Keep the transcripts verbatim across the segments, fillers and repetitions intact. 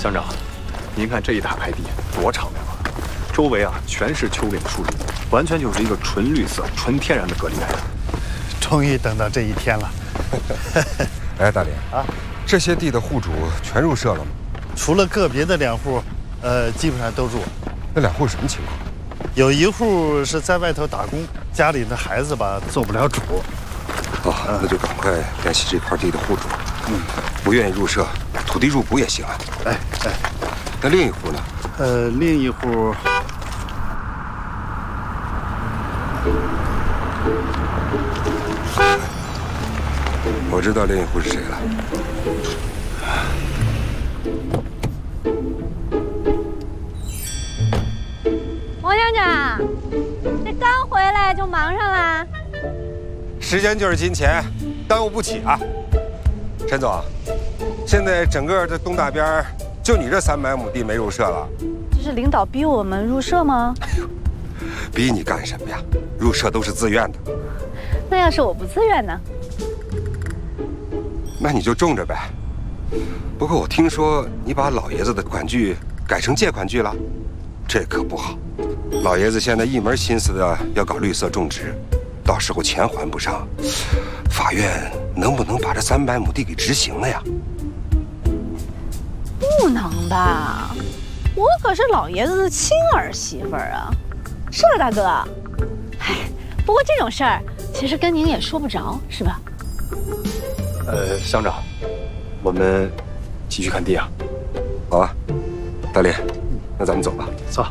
乡长，您看这一大排地多敞亮啊！周围啊全是丘陵树林，完全就是一个纯绿色、纯天然的隔离带。 终于等到这一天了。 哎，大连啊，这些地的户主全入社了吗？ 除了个别的两户，呃，基本上都入。 那两户什么情况？ 有一户是在外头打工，家里的孩子吧做不了主。 哦，那就赶快联系这块地的户主。嗯，不愿意入社，土地入股也行啊。 哎哎， 那另一户呢？ 呃，另一户。 我知道另一户是谁了。 王乡长，这刚回来就忙上啦？ 时间就是金钱，耽误不起啊。陈总，现在整个这东大边就你这三百亩地没入社了。 这是领导逼我们入社吗？ 哎呦，逼你干什么呀？入社都是自愿的。 那要是我不自愿呢？ 那你就种着呗。不过我听说你把老爷子的款据改成借款据了，这可不好。老爷子现在一门心思的要搞绿色种植，到时候钱还不上，法院能不能把这三百亩地给执行了呀？ 不能吧？我可是老爷子的亲儿媳妇儿啊，是吧，大哥？哎，不过这种事儿其实跟您也说不着，是吧？ 呃，乡长，我们继续看地啊。 好啊，大连，那咱们走吧。 走。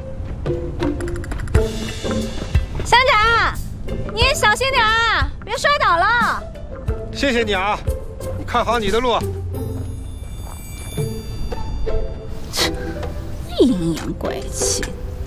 乡长，你也小心点啊，别摔倒了。 谢谢你啊，你看好你的路。 阴阳怪气。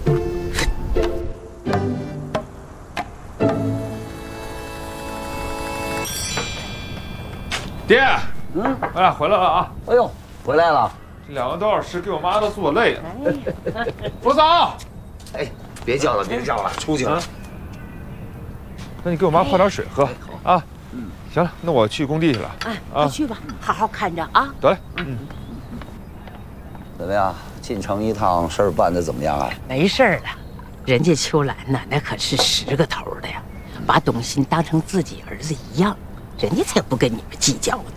爹，嗯，我俩回来了啊！ 哎呦，回来了！ 这两个多小时给我妈都做累了。我走。 哎，别叫了，别叫了，出去了。 那你给我妈泡点水喝啊。嗯，行了，那我去工地去了。 哎，快去吧，好好看着啊。 得嘞。嗯。 怎么样？进城一趟，事儿办得怎么样啊？ 没事了，人家秋兰呐，那可是十个头的呀，把董鑫当成自己儿子一样。 人家才不跟你们计较呢。